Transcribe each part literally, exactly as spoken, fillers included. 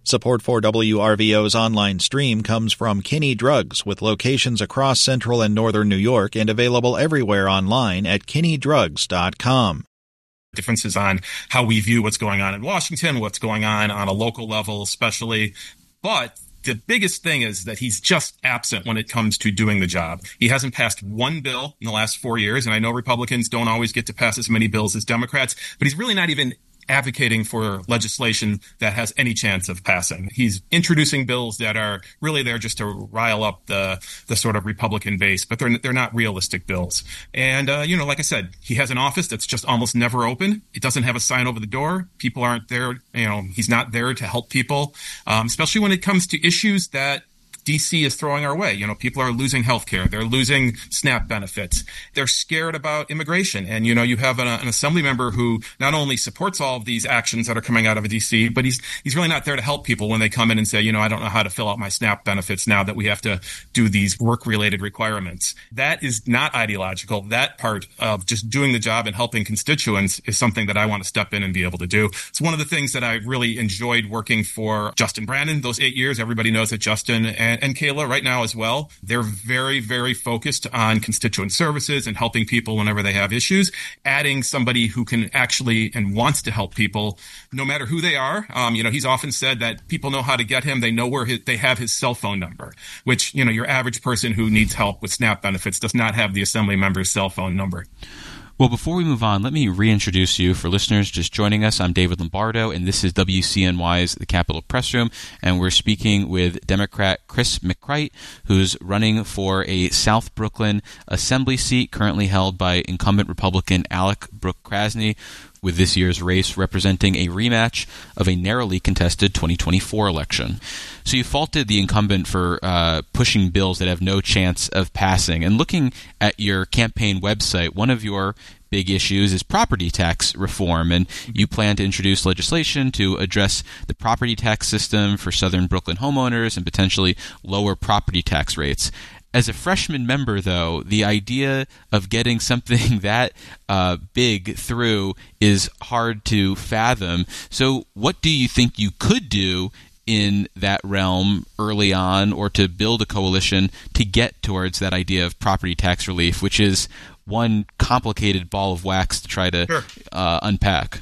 Support for W R V O's online stream comes from Kinney Drugs, with locations across central and northern New York and available everywhere online at kinney drugs dot com. Differences on how we view what's going on in Washington, what's going on on a local level especially. But the biggest thing is that he's just absent when it comes to doing the job. He hasn't passed one bill in the last four years, and I know Republicans don't always get to pass as many bills as Democrats, but he's really not even advocating for legislation that has any chance of passing. He's introducing bills that are really there just to rile up the the sort of Republican base, but they're they're not realistic bills. And, uh, you know, like I said, he has an office that's just almost never open. It doesn't have a sign over the door. People aren't there. You know, he's not there to help people, um, especially when it comes to issues that D C is throwing our way. You know, people are losing health care. They're losing SNAP benefits. They're scared about immigration. And, you know, you have an, an assembly member who not only supports all of these actions that are coming out of D C, but he's he's really not there to help people when they come in and say, you know, I don't know how to fill out my SNAP benefits now that we have to do these work-related requirements. That is not ideological. That part of just doing the job and helping constituents is something that I want to step in and be able to do. It's one of the things that I really enjoyed working for Justin Brandon those eight years. Everybody knows that Justin and And, and Kayla right now as well, they're very, very focused on constituent services and helping people whenever they have issues. Adding somebody who can actually and wants to help people, no matter who they are. Um, you know, he's often said that people know how to get him. They know where his, they have his cell phone number, which, you know, your average person who needs help with SNAP benefits does not have the assembly member's cell phone number. Well, before we move on, let me reintroduce you. For listeners just joining us, I'm David Lombardo, and this is W C N Y's The Capitol Press Room, and we're speaking with Democrat Chris McCreight, who's running for a South Brooklyn Assembly seat currently held by incumbent Republican Alec Brooke Krasny, with this year's race representing a rematch of a narrowly contested twenty twenty-four election. So you faulted the incumbent for uh, pushing bills that have no chance of passing. And looking at your campaign website, one of your big issues is property tax reform, and you plan to introduce legislation to address the property tax system for Southern Brooklyn homeowners and potentially lower property tax rates. As a freshman member, though, the idea of getting something that uh, big through is hard to fathom. So what do you think you could do in that realm early on, or to build a coalition to get towards that idea of property tax relief, which is one complicated ball of wax to try to sure. uh, unpack?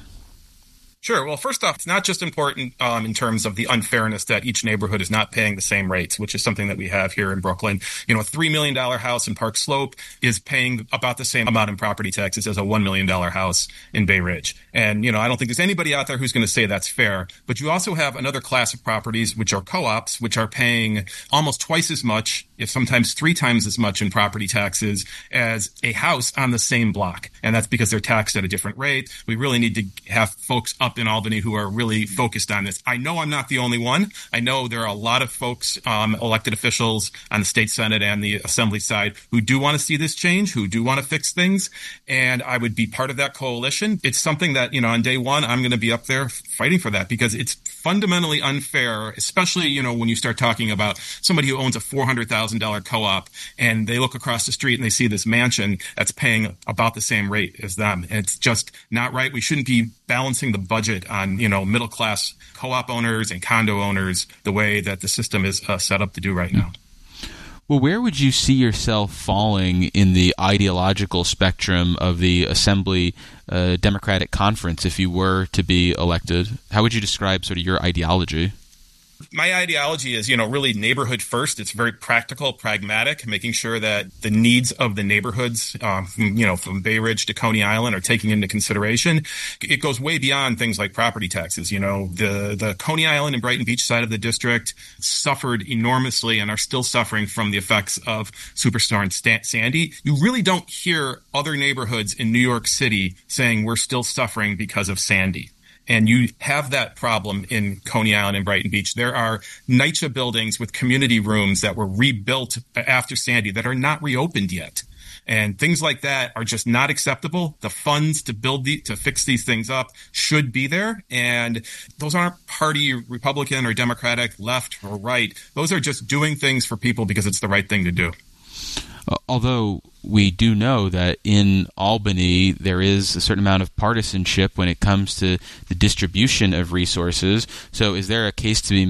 Sure. Well, first off, it's not just important um, in terms of the unfairness that each neighborhood is not paying the same rates, which is something that we have here in Brooklyn. You know, a three million dollars house in Park Slope is paying about the same amount in property taxes as a one million dollars house in Bay Ridge. And, you know, I don't think there's anybody out there who's going to say that's fair. But you also have another class of properties, which are co-ops, which are paying almost twice as much, if sometimes three times as much in property taxes as a house on the same block. And that's because they're taxed at a different rate. We really need to have folks up in Albany who are really focused on this. I know I'm not the only one. I know there are a lot of folks, um, elected officials on the state Senate and the Assembly side who do want to see this change, who do want to fix things. And I would be part of that coalition. It's something that, you know, on day one, I'm going to be up there fighting for that because it's fundamentally unfair, especially, you know, when you start talking about somebody who owns a four hundred thousand dollars co-op and they look across the street and they see this mansion that's paying about the same rate as them. And it's just not right. We shouldn't be balancing the budget on, you know, middle class co-op owners and condo owners the way that the system is uh, set up to do right now. Well, where would you see yourself falling in the ideological spectrum of the Assembly uh, Democratic Conference if you were to be elected? How would you describe sort of your ideology? My ideology is, you know, really neighborhood first. It's very practical, pragmatic, making sure that the needs of the neighborhoods, um, from, you know, from Bay Ridge to Coney Island are taken into consideration. It goes way beyond things like property taxes. You know, the, the Coney Island and Brighton Beach side of the district suffered enormously and are still suffering from the effects of Superstorm Sandy. You really don't hear other neighborhoods in New York City saying we're still suffering because of Sandy. And you have that problem in Coney Island and Brighton Beach. There are NYCHA buildings with community rooms that were rebuilt after Sandy that are not reopened yet. And things like that are just not acceptable. The funds to build the, to fix these things up should be there. And those aren't party Republican or Democratic, left or right. Those are just doing things for people because it's the right thing to do. Although we do know that in Albany there is a certain amount of partisanship when it comes to the distribution of resources. So is there a case to be